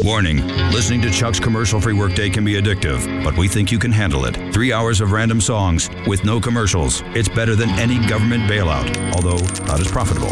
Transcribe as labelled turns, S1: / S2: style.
S1: Warning, listening to Chuck's commercial-free workday can be addictive, but we think you can handle it. 3 hours of random songs with no commercials. It's better than any government bailout, although not as profitable.